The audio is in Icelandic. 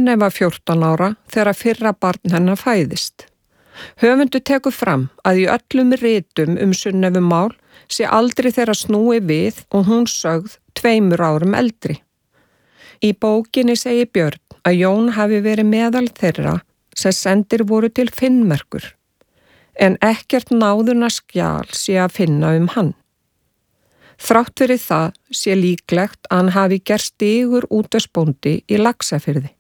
Sunneva 14 ára þegar fyrra barn hennar fæðist. Höfundur tekur fram að í öllum ritum Sunnevu mál sé aldrei þeirra snúi við og hún sögð 2 árum eldri. Í bókinni segir Björn að Jón hafi verið meðal þeirra sem sendir voru til Finnmerkur, en ekkert náðuna skjal sé að finna hann. Þrátt fyrir það sé líklegt að hann hafi gerst digur útvegsbóndi í Laxafirði.